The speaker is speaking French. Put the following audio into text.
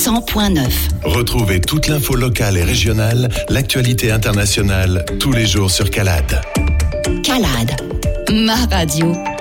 100.9. Retrouvez toute l'info locale et régionale, l'actualité internationale, tous les jours sur Calade. Calade, ma radio.